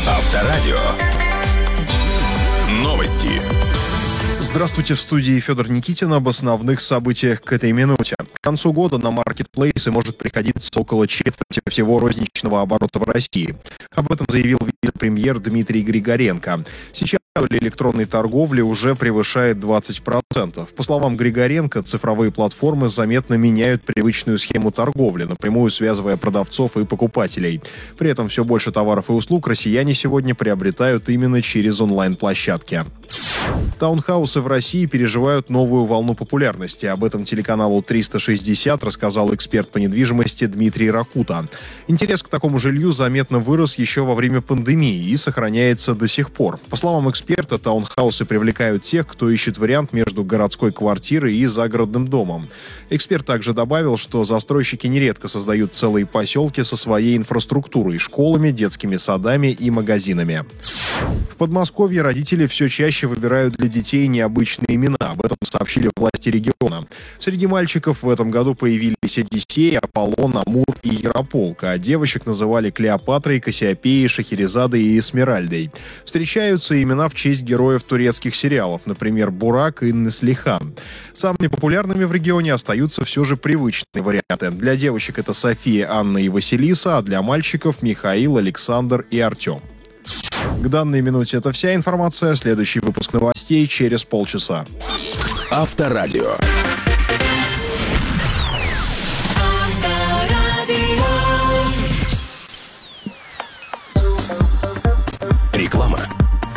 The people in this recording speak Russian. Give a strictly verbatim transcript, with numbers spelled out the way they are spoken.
Авторадио. Новости. Здравствуйте, в студии Федор Никитин. Об основных событиях к этой минуте. К концу года на маркетплейсы может приходиться около четверти всего розничного оборота в России. Об этом заявил вице-премьер Дмитрий Григоренко. Сейчас доля электронной торговли уже превышает двадцать процентов. По словам Григоренко, цифровые платформы заметно меняют привычную схему торговли, напрямую связывая продавцов и покупателей. При этом все больше товаров и услуг россияне сегодня приобретают именно через онлайн-площадки. Таунхаусы в России переживают новую волну популярности. Об этом телеканалу триста шестьдесят рассказал эксперт по недвижимости Дмитрий Ракута. Интерес к такому жилью заметно вырос еще во время пандемии и сохраняется до сих пор. По словам эксперта, таунхаусы привлекают тех, кто ищет вариант между городской квартирой и загородным домом. Эксперт также добавил, что застройщики нередко создают целые поселки со своей инфраструктурой, школами, детскими садами и магазинами. В Подмосковье родители все чаще выбирают для детей необычные имена. Об этом сообщили власти региона. Среди мальчиков в этом году появились Одиссей, Аполлон, Амур и Ярополк, а девочек называли Клеопатрой, Кассиопеей, Шахерезадой и Эсмеральдой. Встречаются имена в честь героев турецких сериалов, например, Бурак и Неслихан. Самыми популярными в регионе остаются все же привычные варианты. Для девочек это София, Анна и Василиса, а для мальчиков Михаил, Александр и Артем. К данной минуте это вся информация. Следующий выпуск новостей через полчаса. Авторадио.